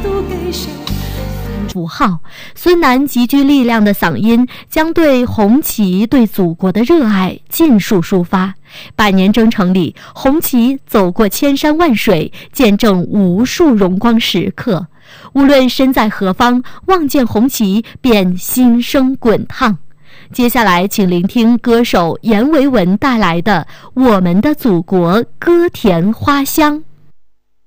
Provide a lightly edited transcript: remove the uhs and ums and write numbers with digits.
符号，孙楠极具力量的嗓音将对红旗、对祖国的热爱尽数抒发。百年征程里，红旗走过千山万水，见证无数荣光时刻。无论身在何方，望见红旗便心生滚烫。接下来，请聆听歌手阎维文带来的《我们的祖国，歌甜花香》。